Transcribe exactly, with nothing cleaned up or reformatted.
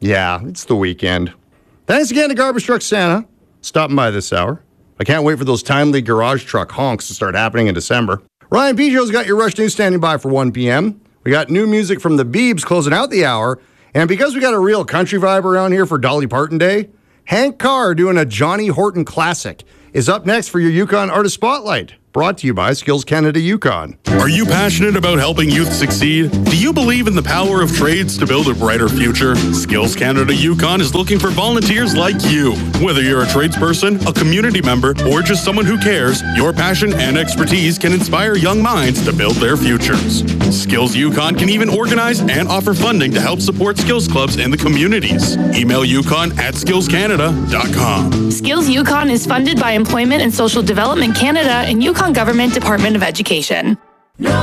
Yeah, it's the weekend. Thanks again to Garbage Truck Santa stopping by this hour. I can't wait for those timely garage truck honks to start happening in December. Ryan Pijo's got your Rush News standing by for one p.m. We got new music from the Beebs closing out the hour. And because we got a real country vibe around here for Dolly Parton Day, Hank Carr doing a Johnny Horton classic is up next for your Yukon Artist Spotlight. Brought to you by Skills Canada Yukon. Are you passionate about helping youth succeed? Do you believe in the power of trades to build a brighter future? Skills Canada Yukon is looking for volunteers like you. Whether you're a tradesperson, a community member, or just someone who cares, your passion and expertise can inspire young minds to build their futures. Skills Yukon can even organize and offer funding to help support skills clubs in the communities. Email yukon at skills canada dot com. Skills Yukon is funded by Employment and Social Development Canada and Yukon Government Department of Education.